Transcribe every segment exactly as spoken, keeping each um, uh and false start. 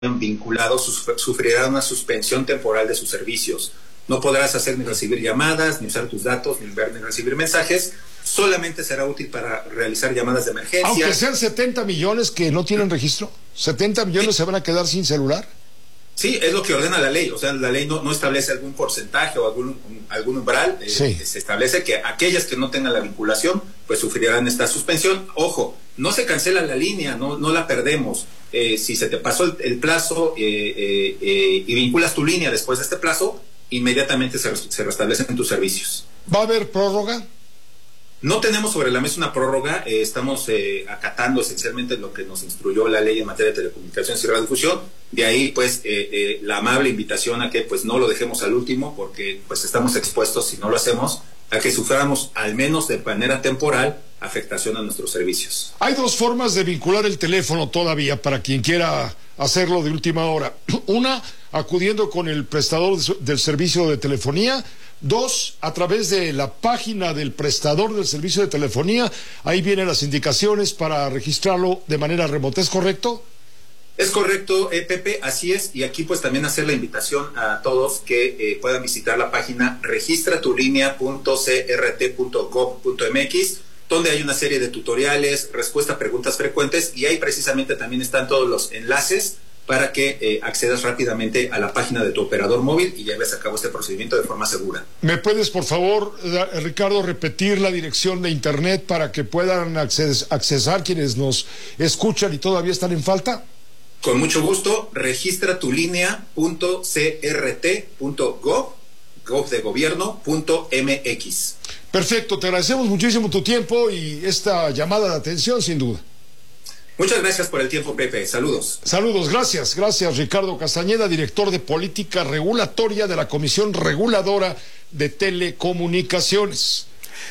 vinculados sufrirán una suspensión temporal de sus servicios. No podrás hacer ni recibir llamadas, ni usar tus datos, ni ver ni recibir mensajes. Solamente será útil para realizar llamadas de emergencia. Aunque sean setenta millones que no tienen registro, setenta millones sí. Se van a quedar sin celular. Sí, es lo que ordena la ley. O sea, la ley no, no establece algún porcentaje o algún, algún umbral. Eh, sí. Se establece que aquellas que no tengan la vinculación, pues sufrirán esta suspensión. Ojo, no se cancela la línea, no, no la perdemos. Eh, si se te pasó el, el plazo eh, eh, eh, y vinculas tu línea después de este plazo, inmediatamente se, se restablecen tus servicios. ¿Va a haber prórroga? No tenemos sobre la mesa una prórroga, eh, estamos eh, acatando esencialmente lo que nos instruyó la ley en materia de telecomunicaciones y radiodifusión. De ahí, pues, eh, eh, la amable invitación a que pues no lo dejemos al último, porque pues estamos expuestos, si no lo hacemos, a que suframos, al menos de manera temporal, afectación a nuestros servicios. Hay dos formas de vincular el teléfono todavía para quien quiera hacerlo de última hora. Una, acudiendo con el prestador del servicio de telefonía. Dos, a través de la página del prestador del servicio de telefonía. Ahí vienen las indicaciones para registrarlo de manera remota. ¿Es correcto? Es correcto, eh, Pepe, así es. Y aquí pues también hacer la invitación a todos que eh, puedan visitar la página registra tu línea punto c r t punto gov punto m x, donde hay una serie de tutoriales, respuesta a preguntas frecuentes, y ahí precisamente también están todos los enlaces para que eh, accedas rápidamente a la página de tu operador móvil y lleves a cabo este procedimiento de forma segura. ¿Me puedes, por favor, Ricardo, repetir la dirección de internet para que puedan acces accesar quienes nos escuchan y todavía están en falta? Con mucho gusto, registra tu línea punto c r t punto gov, gov de gobierno, punto m x. Perfecto, te agradecemos muchísimo tu tiempo y esta llamada de atención, sin duda. Muchas gracias por el tiempo, Pepe. Saludos. Saludos, gracias. Gracias, Ricardo Castañeda, director de Política Regulatoria de la Comisión Reguladora de Telecomunicaciones.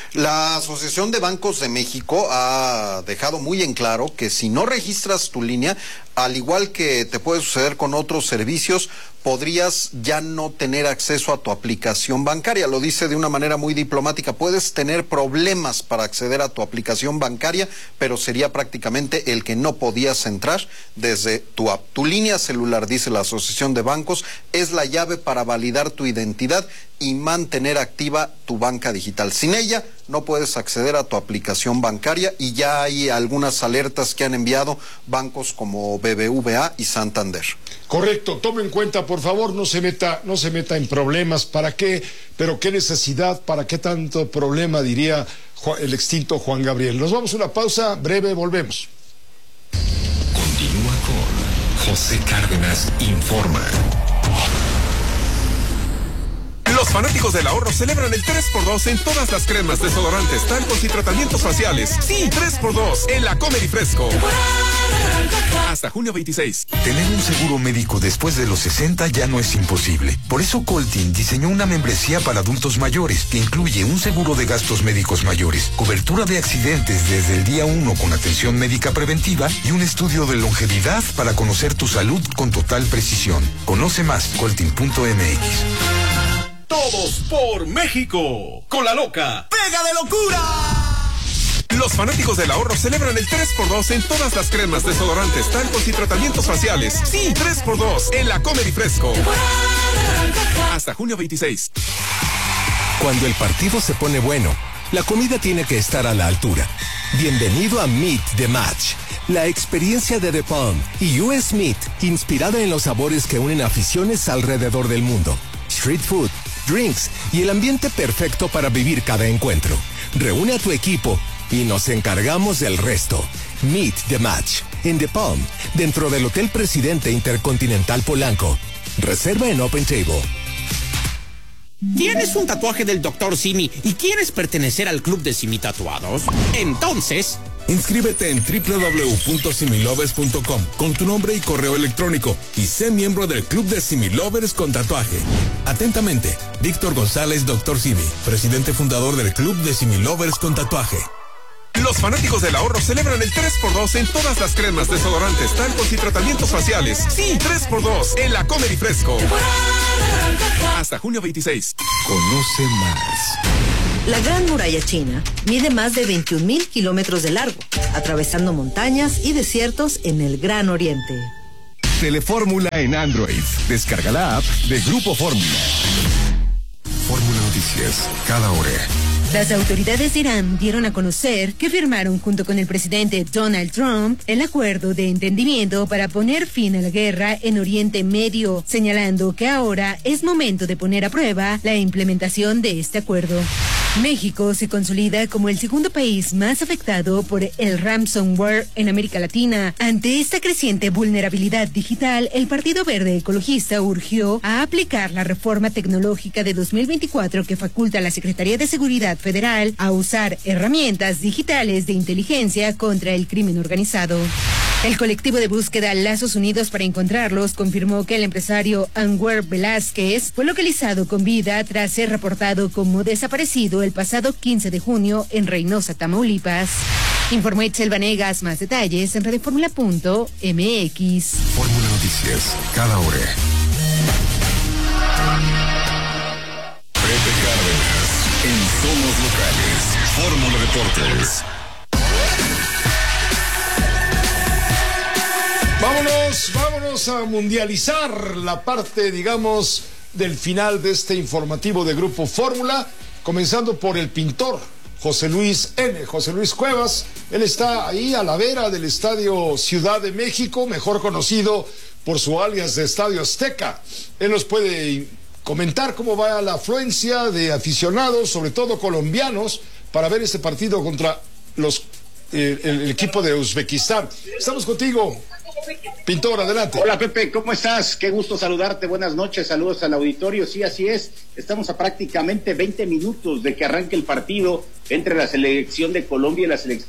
La Asociación de Bancos de México ha dejado muy en claro que si no registras tu línea, al igual que te puede suceder con otros servicios, podrías ya no tener acceso a tu aplicación bancaria. Lo dice de una manera muy diplomática. Puedes tener problemas para acceder a tu aplicación bancaria, pero sería prácticamente el que no podías entrar desde tu app. Tu línea celular, dice la Asociación de Bancos, es la llave para validar tu identidad y mantener activa tu banca digital. Sin ella, no puedes acceder a tu aplicación bancaria, y ya hay algunas alertas que han enviado bancos como B B V A y Santander. Correcto, tome en cuenta, por favor, no se meta, no se meta en problemas. ¿Para qué? Pero qué necesidad, ¿para qué tanto problema?, diría el extinto Juan Gabriel. Nos vamos a una pausa breve, volvemos. Continúa con José Cárdenas Informa. Los fanáticos del ahorro celebran el tres por dos en todas las cremas, desodorantes, talcos y tratamientos faciales. Sí, tres por dos en la Comer y Fresco. Hasta junio veintiséis. Tener un seguro médico después de los sesenta ya no es imposible. Por eso Coltin diseñó una membresía para adultos mayores que incluye un seguro de gastos médicos mayores, cobertura de accidentes desde el día uno con atención médica preventiva y un estudio de longevidad para conocer tu salud con total precisión. Conoce más, coltin punto m x. Todos por México. Con la loca pega de locura. Los fanáticos del ahorro celebran el tres por dos en todas las cremas, desodorantes, talcos y tratamientos faciales. Sí, tres por dos en la Comer y Fresco. Hasta junio veintiséis. Cuando el partido se pone bueno, la comida tiene que estar a la altura. Bienvenido a Meet the Match, la experiencia de The Palm y U S Meat, inspirada en los sabores que unen aficiones alrededor del mundo. Street food, drinks y el ambiente perfecto para vivir cada encuentro. Reúne a tu equipo y nos encargamos del resto. Meet the Match en The Palm, dentro del Hotel Presidente Intercontinental Polanco. Reserva en Open Table. ¿Tienes un tatuaje del doctor Simi y quieres pertenecer al club de Simi Tatuados? Entonces, inscríbete en doble u doble u doble u punto similovers punto com con tu nombre y correo electrónico y sé miembro del club de Similovers con tatuaje. Atentamente, Víctor González, doctor Simi, presidente fundador del club de Similovers con tatuaje. Los fanáticos del ahorro celebran el tres por dos en todas las cremas, desodorantes, talcos y tratamientos faciales. Sí, tres por dos en la Comer y Fresco. Hasta junio veintiséis. Conoce más. La Gran Muralla China mide más de veintiún mil kilómetros de largo, atravesando montañas y desiertos en el Gran Oriente. Telefórmula en Android. Descarga la app de Grupo Fórmula. Fórmula Noticias, cada hora. Las autoridades de Irán dieron a conocer que firmaron junto con el presidente Donald Trump el acuerdo de entendimiento para poner fin a la guerra en Oriente Medio, señalando que ahora es momento de poner a prueba la implementación de este acuerdo. México se consolida como el segundo país más afectado por el ransomware en América Latina. Ante esta creciente vulnerabilidad digital, el Partido Verde Ecologista urgió a aplicar la reforma tecnológica de dos mil veinticuatro que faculta a la Secretaría de Seguridad Federal a usar herramientas digitales de inteligencia contra el crimen organizado. El colectivo de búsqueda Lazos Unidos para Encontrarlos confirmó que el empresario Anwer Velázquez fue localizado con vida tras ser reportado como desaparecido el pasado quince de junio en Reynosa, Tamaulipas. Informó Itzel Vanegas. Más detalles en radioformula punto m x. Fórmula Noticias, cada hora. Pepe Cárdenas, en Somos Locales. Fórmula Deportes. Vámonos, vámonos a mundializar la parte, digamos, del final de este informativo de Grupo Fórmula, comenzando por el pintor José Luis N. José Luis Cuevas. Él está ahí a la vera del Estadio Ciudad de México, mejor conocido por su alias de Estadio Azteca. Él nos puede comentar cómo va la afluencia de aficionados, sobre todo colombianos, para ver este partido contra los el, el equipo de Uzbekistán. Estamos contigo, pintor, adelante. Hola Pepe, ¿cómo estás? Qué gusto saludarte, buenas noches, saludos al auditorio. Sí, así es, estamos a prácticamente veinte minutos de que arranque el partido entre la selección de Colombia y la selección.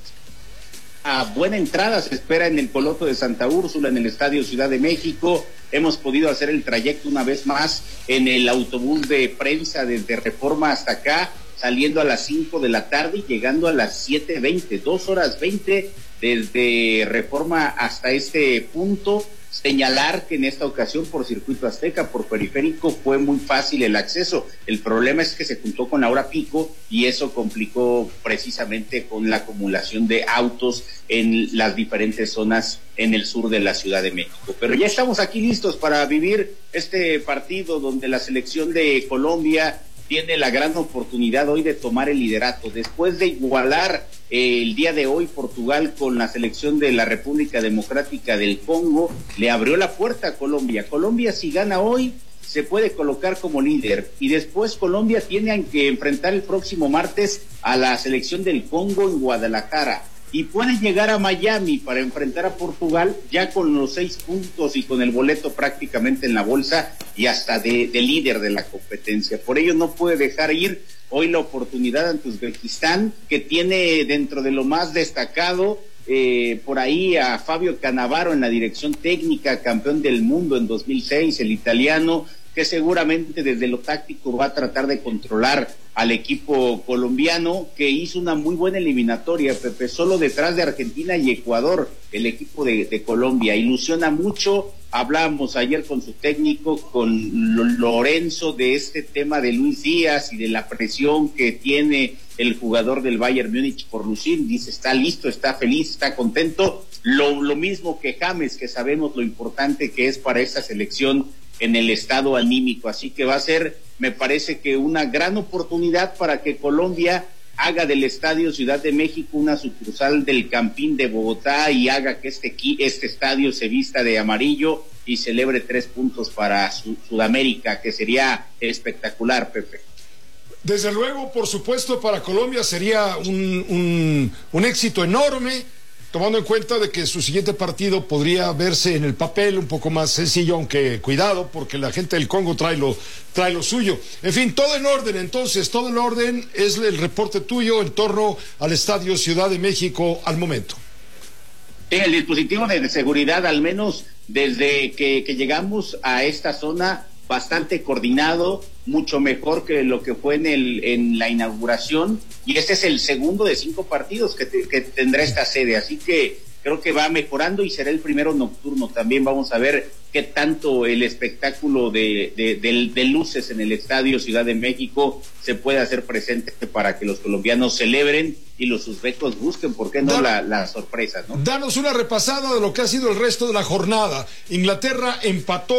A buena entrada se espera en el Coloto de Santa Úrsula, en el Estadio Ciudad de México. Hemos podido hacer el trayecto una vez más en el autobús de prensa desde Reforma hasta acá, saliendo a las cinco de la tarde y llegando a las siete veinte, dos horas veinte desde Reforma hasta este punto. Señalar que en esta ocasión por Circuito Azteca, por Periférico, fue muy fácil el acceso. El problema es que se juntó con la hora pico y eso complicó precisamente con la acumulación de autos en las diferentes zonas en el sur de la Ciudad de México. Pero ya estamos aquí listos para vivir este partido donde la selección de Colombia tiene la gran oportunidad hoy de tomar el liderato. Después de igualar eh, el día de hoy Portugal con la selección de la República Democrática del Congo, le abrió la puerta a Colombia. Colombia, si gana hoy, se puede colocar como líder. Y después Colombia tiene que enfrentar el próximo martes a la selección del Congo en Guadalajara. Y puede llegar a Miami para enfrentar a Portugal ya con los seis puntos y con el boleto prácticamente en la bolsa y hasta de, de líder de la competencia. Por ello no puede dejar ir hoy la oportunidad ante Uzbekistán, que tiene dentro de lo más destacado eh, por ahí a Fabio Cannavaro en la dirección técnica, campeón del mundo en dos mil seis, el italiano, que seguramente desde lo táctico va a tratar de controlar al equipo colombiano, que hizo una muy buena eliminatoria, Pepe, solo detrás de Argentina y Ecuador, el equipo de, de Colombia. Ilusiona mucho. Hablábamos ayer con su técnico, con Lorenzo, de este tema de Luis Díaz y de la presión que tiene el jugador del Bayern Múnich por lucir. Dice, está listo, está feliz, está contento. Lo, lo mismo que James, que sabemos lo importante que es para esta selección en el estado anímico. Así que va a ser, me parece que una gran oportunidad para que Colombia haga del Estadio Ciudad de México una sucursal del Campín de Bogotá y haga que este, este estadio se vista de amarillo y celebre tres puntos para su, Sudamérica, que sería espectacular, Pepe. Desde luego, por supuesto, para Colombia sería un, un, un éxito enorme, tomando en cuenta de que su siguiente partido podría verse en el papel un poco más sencillo, aunque cuidado, porque la gente del Congo trae lo, trae lo suyo. En fin, todo en orden, entonces, todo en orden es el reporte tuyo en torno al Estadio Ciudad de México al momento. En el dispositivo de seguridad, al menos desde que, que llegamos a esta zona, bastante coordinado, mucho mejor que lo que fue en el en la inauguración, y este es el segundo de cinco partidos que, te, que tendrá esta sede, así que creo que va mejorando y será el primero nocturno. También vamos a ver qué tanto el espectáculo de, de, de, de luces en el Estadio Ciudad de México se puede hacer presente para que los colombianos celebren y los uzbecos busquen, ¿por qué no?, Dan, la, la sorpresa, ¿no? Danos una repasada de lo que ha sido el resto de la jornada. Inglaterra empató